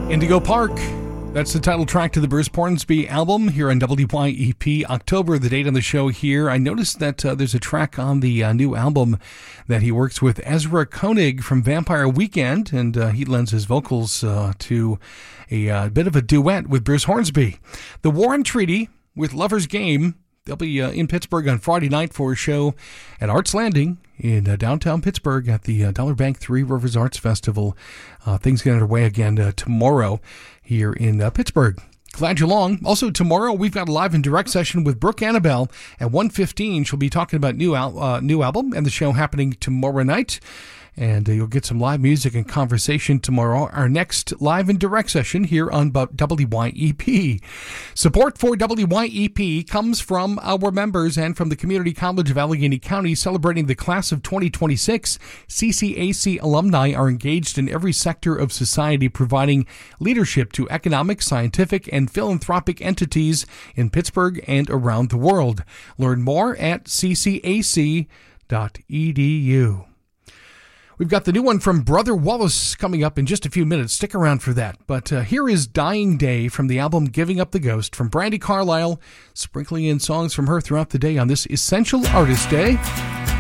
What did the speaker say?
Indigo Park. That's the title track to the Bruce Hornsby album here on WYEP. October, the date on the show here. I noticed that there's a track on the new album that he works with Ezra Koenig from Vampire Weekend, and he lends his vocals to a bit of a duet with Bruce Hornsby. The War and Treaty with Lover's Game. They'll be in Pittsburgh on Friday night for a show at Arts Landing in downtown Pittsburgh at the Dollar Bank Three Rivers Arts Festival. Things get underway again tomorrow here in Pittsburgh. Glad you're along. Also tomorrow we've got a live and direct session with Brooke Annabelle at 1:15. She'll be talking about new album and the show happening tomorrow night. And you'll get some live music and conversation tomorrow. Our next live and direct session here on WYEP. Support for WYEP comes from our members and from the Community College of Allegheny County, celebrating the class of 2026. CCAC alumni are engaged in every sector of society, providing leadership to economic, scientific, and philanthropic entities in Pittsburgh and around the world. Learn more at ccac.edu. We've got the new one from Brother Wallace coming up in just a few minutes. Stick around for that. But here is Dying Day from the album Giving Up the Ghost from Brandi Carlile, sprinkling in songs from her throughout the day on this Essential Artist Day.